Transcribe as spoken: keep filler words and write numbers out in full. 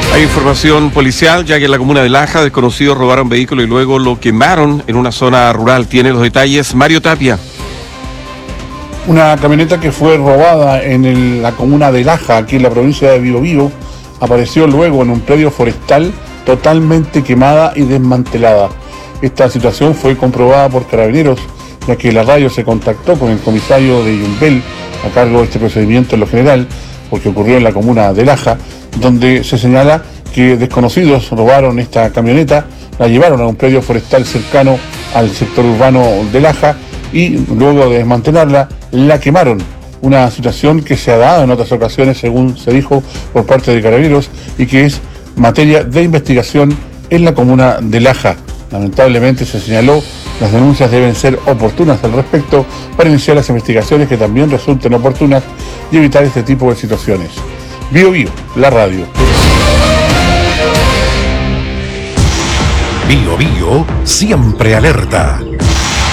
Hay información policial, ya que en la comuna de Laja, desconocidos robaron vehículo y luego lo quemaron en una zona rural. Tiene los detalles Mario Tapia. Una camioneta que fue robada en el, la comuna de Laja, aquí en la provincia de Biobío, apareció luego en un predio forestal totalmente quemada y desmantelada. Esta situación fue comprobada por Carabineros, ya que la radio se contactó con el comisario de Yumbel a cargo de este procedimiento en lo general, porque ocurrió en la comuna de Laja, donde se señala que desconocidos robaron esta camioneta, la llevaron a un predio forestal cercano al sector urbano de Laja y luego de desmantelarla, la quemaron. Una situación que se ha dado en otras ocasiones, según se dijo por parte de Carabineros, y que es materia de investigación en la comuna de Laja. Lamentablemente se señaló, las denuncias deben ser oportunas al respecto para iniciar las investigaciones que también resulten oportunas y evitar este tipo de situaciones. Bio Bio, la radio. Bio Bio, siempre alerta.